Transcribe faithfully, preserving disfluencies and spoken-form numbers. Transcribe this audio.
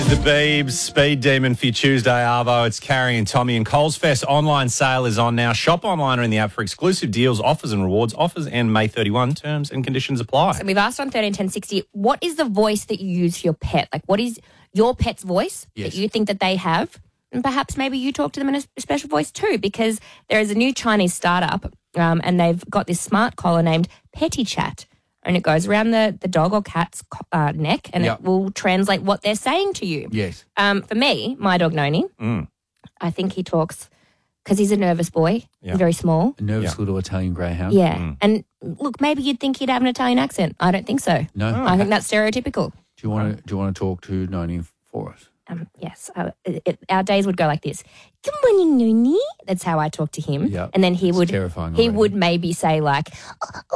The Beebs, Speed Demon for your Tuesday, Arvo. It's Carrie and Tommy. And Coles Fest online sale is on now. Shop online or in the app for exclusive deals, offers and rewards. Offers end May thirty-first. Terms and conditions apply. So we've asked on thirteen ten sixty, what is the voice that you use for your pet? Like, what is your pet's voice Yes. that you think that they have? And perhaps maybe you talk to them in a special voice too, because there is a new Chinese startup um, and they've got this smart collar named Petty Chat. And it goes around the, the dog or cat's uh, neck and Yep. it will translate what they're saying to you. Yes. Um, for me, my dog Noni, Mm. I think he talks because he's a nervous boy. Yeah. He's very small. A nervous Yeah. little Italian greyhound. Yeah. Mm. And look, maybe you'd think he'd have an Italian accent. I don't think so. No. I think that's stereotypical. Do you want to? Do you want to talk to Noni for us? Um, yes, uh, it, it, our days would go like this. Good morning, Noni. That's how I talk to him. Yeah, And then he it's would terrifying he already. would maybe say like,